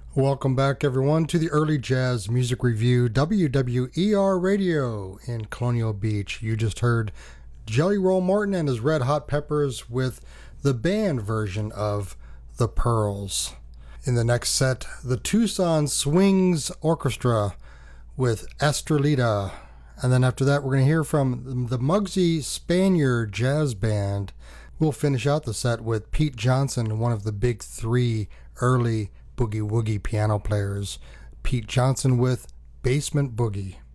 Welcome back, everyone, to the Early Jazz Music Review, WWER Radio in Colonial Beach. You just heard Jelly Roll Morton and his Red Hot Peppers with the band version of The Pearls. In the next set, the Tucson Swings Orchestra with Estrelita. And then after that, we're going to hear from the Muggsy Spaniard Jazz Band. We'll finish out the set with Pete Johnson, one of the big three early boogie woogie piano players. Pete Johnson with Basement Boogie.